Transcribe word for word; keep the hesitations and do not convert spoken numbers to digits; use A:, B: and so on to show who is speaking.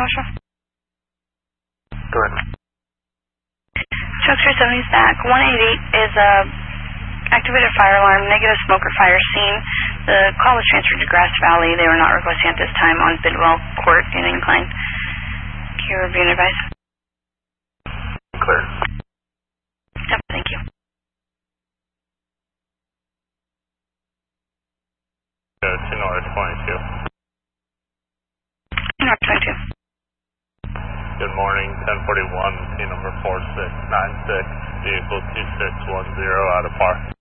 A: No, sure.
B: Go ahead.
A: Chuckster seventy's back. one eighty-eight is a activated fire alarm, negative smoke or fire scene. The call was transferred to Grass Valley. They were not requesting at this time on Bidwell Court in Incline. Can you review and advise?
B: Clear.
A: Yep, thank you.
C: two North twenty-two.
A: North twenty-two.
C: Good morning, ten forty-one, P number four six nine six, vehicle two six one zero out of par.